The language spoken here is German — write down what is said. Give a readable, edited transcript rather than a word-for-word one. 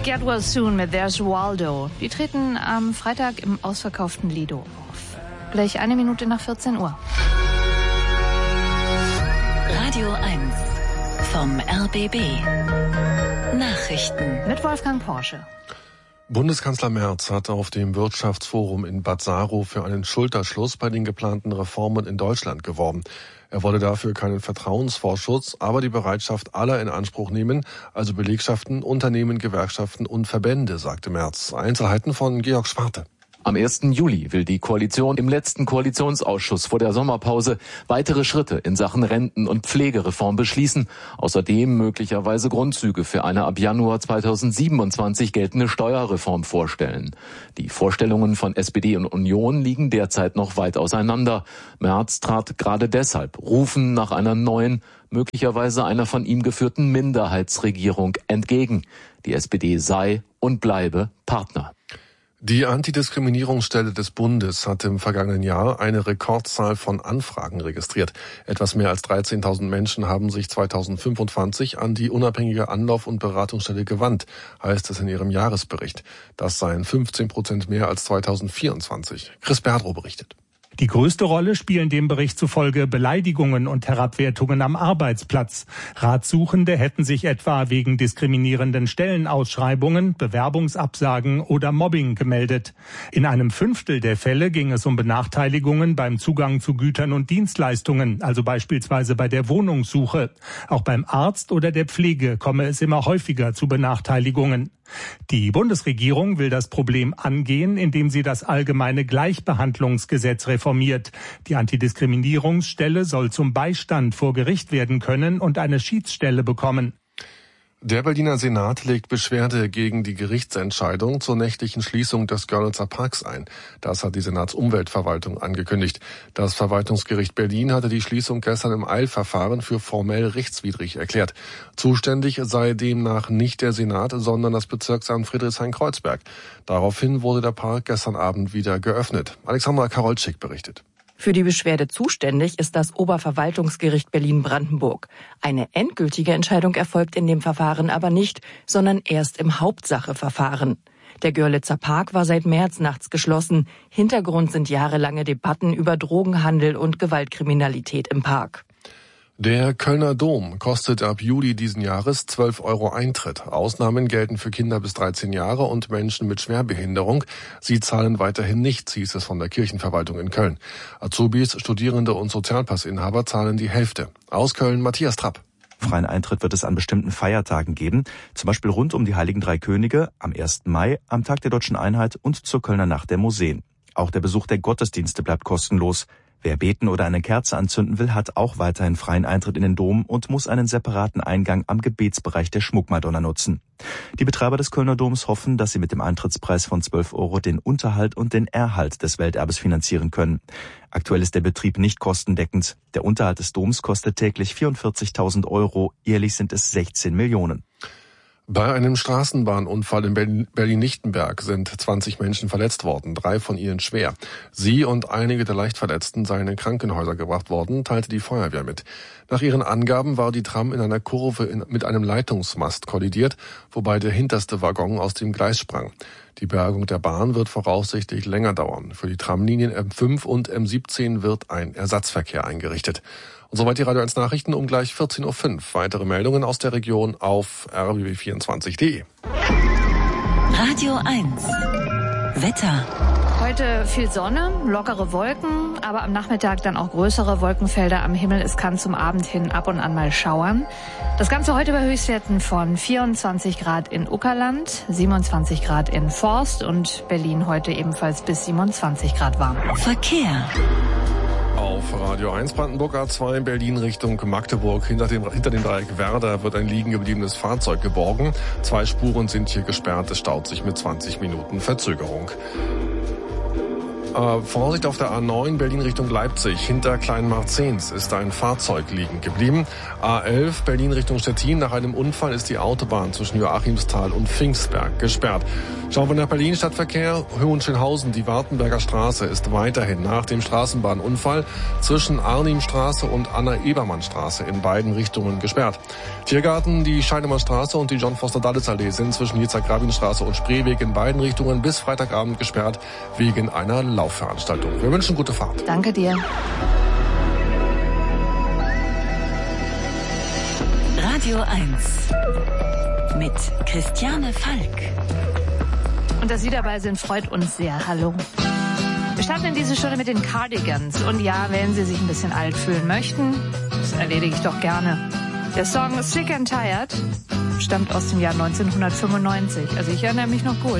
Get Well Soon mit There's Waldo. Die treten am Freitag im ausverkauften Lido auf. Gleich 1 Minute nach 14 Uhr. Radio 1 vom RBB. Nachrichten mit Wolfgang Porsche. Bundeskanzler Merz hat auf dem Wirtschaftsforum in Bad Saro für einen Schulterschluss bei den geplanten Reformen in Deutschland geworben. Er wolle dafür keinen Vertrauensvorschuss, aber die Bereitschaft aller in Anspruch nehmen, also Belegschaften, Unternehmen, Gewerkschaften und Verbände, sagte Merz. Einzelheiten von Georg Schwarte. Am 1. Juli will die Koalition im letzten Koalitionsausschuss vor der Sommerpause weitere Schritte in Sachen Renten- und Pflegereform beschließen. Außerdem möglicherweise Grundzüge für eine ab Januar 2027 geltende Steuerreform vorstellen. Die Vorstellungen von SPD und Union liegen derzeit noch weit auseinander. Merz trat gerade deshalb Rufen nach einer neuen, möglicherweise einer von ihm geführten Minderheitsregierung entgegen. Die SPD sei und bleibe Partner. Die Antidiskriminierungsstelle des Bundes hat im vergangenen Jahr eine Rekordzahl von Anfragen registriert. Etwas mehr als 13.000 Menschen haben sich 2025 an die unabhängige Anlauf- und Beratungsstelle gewandt, heißt es in ihrem Jahresbericht. Das seien 15% mehr als 2024. Chris Berdrow berichtet. Die größte Rolle spielen dem Bericht zufolge Beleidigungen und Herabwertungen am Arbeitsplatz. Ratsuchende hätten sich etwa wegen diskriminierenden Stellenausschreibungen, Bewerbungsabsagen oder Mobbing gemeldet. In einem Fünftel der Fälle ging es um Benachteiligungen beim Zugang zu Gütern und Dienstleistungen, also beispielsweise bei der Wohnungssuche. Auch beim Arzt oder der Pflege komme es immer häufiger zu Benachteiligungen. Die Bundesregierung will das Problem angehen, indem sie das allgemeine Gleichbehandlungsgesetz reformiert. Die Antidiskriminierungsstelle soll zum Beistand vor Gericht werden können und eine Schiedsstelle bekommen. Der Berliner Senat legt Beschwerde gegen die Gerichtsentscheidung zur nächtlichen Schließung des Görlitzer Parks ein. Das hat die Senatsumweltverwaltung angekündigt. Das Verwaltungsgericht Berlin hatte die Schließung gestern im Eilverfahren für formell rechtswidrig erklärt. Zuständig sei demnach nicht der Senat, sondern das Bezirksamt Friedrichshain-Kreuzberg. Daraufhin wurde der Park gestern Abend wieder geöffnet. Alexandra Karolczyk berichtet. Für die Beschwerde zuständig ist das Oberverwaltungsgericht Berlin-Brandenburg. Eine endgültige Entscheidung erfolgt in dem Verfahren aber nicht, sondern erst im Hauptsacheverfahren. Der Görlitzer Park war seit März nachts geschlossen. Hintergrund sind jahrelange Debatten über Drogenhandel und Gewaltkriminalität im Park. Der Kölner Dom kostet ab Juli diesen Jahres 12 € Eintritt. Ausnahmen gelten für Kinder bis 13 Jahre und Menschen mit Schwerbehinderung. Sie zahlen weiterhin nichts, hieß es von der Kirchenverwaltung in Köln. Azubis, Studierende und Sozialpassinhaber zahlen die Hälfte. Aus Köln Matthias Trapp. Freien Eintritt wird es an bestimmten Feiertagen geben, zum Beispiel rund um die Heiligen Drei Könige, am 1. Mai, am Tag der Deutschen Einheit und zur Kölner Nacht der Museen. Auch der Besuch der Gottesdienste bleibt kostenlos. Wer beten oder eine Kerze anzünden will, hat auch weiterhin freien Eintritt in den Dom und muss einen separaten Eingang am Gebetsbereich der Schmuckmadonna nutzen. Die Betreiber des Kölner Doms hoffen, dass sie mit dem Eintrittspreis von 12 € den Unterhalt und den Erhalt des Welterbes finanzieren können. Aktuell ist der Betrieb nicht kostendeckend. Der Unterhalt des Doms kostet täglich 44.000 €, jährlich sind es 16 Millionen. Bei einem Straßenbahnunfall in Berlin-Lichtenberg sind 20 Menschen verletzt worden, 3 von ihnen schwer. Sie und einige der Leichtverletzten seien in Krankenhäuser gebracht worden, teilte die Feuerwehr mit. Nach ihren Angaben war die Tram in einer Kurve mit einem Leitungsmast kollidiert, wobei der hinterste Waggon aus dem Gleis sprang. Die Bergung der Bahn wird voraussichtlich länger dauern. Für die Tramlinien M5 und M17 wird ein Ersatzverkehr eingerichtet. Und soweit die Radio 1 Nachrichten um gleich 14:05 Uhr. Weitere Meldungen aus der Region auf rbb24.de. Radio 1 Wetter. Heute viel Sonne, lockere Wolken, aber am Nachmittag dann auch größere Wolkenfelder am Himmel. Es kann zum Abend hin ab und an mal schauern. Das Ganze heute bei Höchstwerten von 24 Grad in Uckerland, 27 Grad in Forst und Berlin heute ebenfalls bis 27 Grad warm. Verkehr. Auf Radio 1 Brandenburg A2 in Berlin Richtung Magdeburg. Hinter dem Dreieck Werder wird ein liegen gebliebenes Fahrzeug geborgen. 2 Spuren sind hier gesperrt. Es staut sich mit 20 Minuten Verzögerung. Vorsicht auf der A9 Berlin Richtung Leipzig. Hinter Kleinmarzens ist ein Fahrzeug liegen geblieben. A11 Berlin Richtung Stettin. Nach einem Unfall ist die Autobahn zwischen Joachimsthal und Pfingstberg gesperrt. Schauen wir nach Berlin, Stadtverkehr. Hohenschönhausen, die Wartenberger Straße ist weiterhin nach dem Straßenbahnunfall zwischen Arnimstraße und Anna-Ebermann-Straße in beiden Richtungen gesperrt. Tiergarten, die Scheidemannstraße und die John-Foster-Dulles-Allee sind zwischen Jitzak-Rabin-Straße und Spreeweg in beiden Richtungen bis Freitagabend gesperrt wegen einer Laufveranstaltung. Wir wünschen gute Fahrt. Danke dir. Radio 1 mit Christiane Falk. Und dass Sie dabei sind, freut uns sehr. Hallo. Wir starten in diese Stunde mit den Cardigans. Und ja, wenn Sie sich ein bisschen alt fühlen möchten, das erledige ich doch gerne. Der Song Sick and Tired stammt aus dem Jahr 1995. Also ich erinnere mich noch gut.